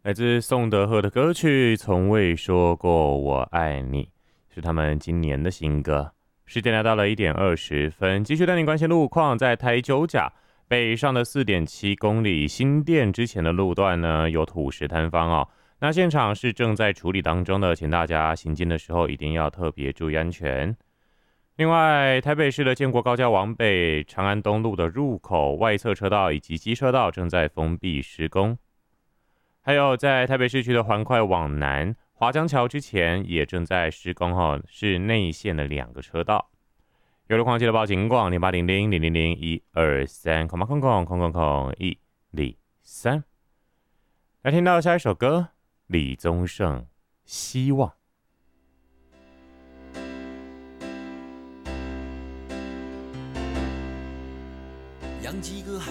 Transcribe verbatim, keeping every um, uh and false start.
来自宋德赫的歌曲《从未说过我爱你》，是他们今年的新歌。时间来到了一点二十分，继续带您关心路况。在台九甲北上的四点七公里新店之前的路段呢，有土石坍方哦。那现场是正在处理当中的，请大家行进的时候一定要特别注意安全。另外，台北市的建国高架往北长安东路的入口外侧车道以及机车道正在封闭施工。还有在台北市区的环快往南，华江桥之前也正在施工哦，是内线的两个车道。有路况记得报警广零八零零零零零一二三空空空空空空一零三。来听到下一首歌，李宗盛《希望》。 养几个